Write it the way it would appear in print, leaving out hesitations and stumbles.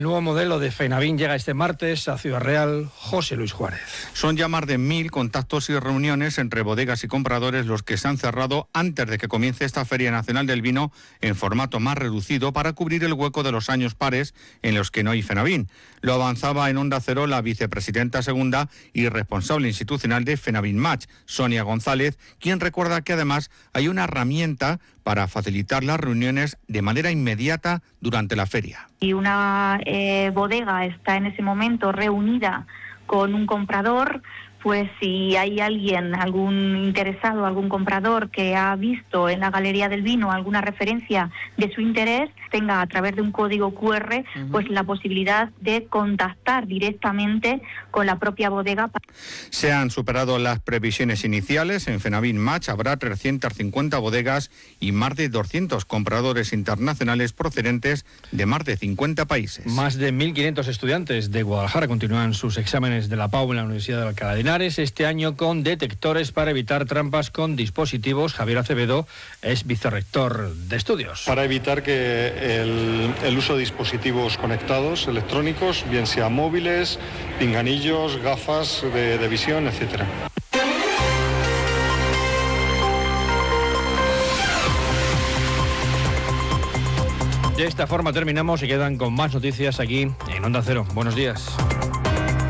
El nuevo modelo de Fenavín llega este martes a Ciudad Real. José Luis Juárez. Son ya más de 1.000 contactos y reuniones entre bodegas y compradores los que se han cerrado antes de que comience esta Feria Nacional del Vino en formato más reducido para cubrir el hueco de los años pares en los que no hay Fenavín. Lo avanzaba en Onda Cero la vicepresidenta segunda y responsable institucional de Fenavín Match, Sonia González, quien recuerda que además hay una herramienta para facilitar las reuniones de manera inmediata durante la feria. Si una bodega está en ese momento reunida con un comprador, pues si hay alguien, algún interesado, algún comprador que ha visto en la Galería del Vino alguna referencia de su interés, tenga a través de un código QR pues la posibilidad de contactar directamente con la propia bodega. Se han superado las previsiones iniciales. En Fenavín Match habrá 350 bodegas y más de 200 compradores internacionales procedentes de más de 50 países. Más de 1.500 estudiantes de Guadalajara continúan sus exámenes de la PAU en la Universidad de Alcalá de Henares, este año con detectores para evitar trampas con dispositivos. Javier Acevedo es vicerrector de estudios. Para evitar que el uso de dispositivos conectados, electrónicos, bien sea móviles, pinganillos, gafas de visión, etcétera. De esta forma terminamos y quedan con más noticias aquí en Onda Cero. Buenos días.